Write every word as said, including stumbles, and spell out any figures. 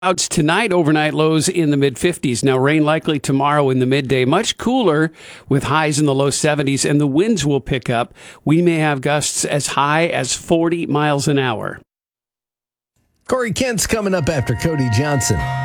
Clouds tonight, overnight lows in the mid fifties. Now, rain likely tomorrow in the midday. Much cooler with highs in the low seventies, and the winds will pick up. We may have gusts as high as forty miles an hour. Corey Kent's coming up after Cody Johnson.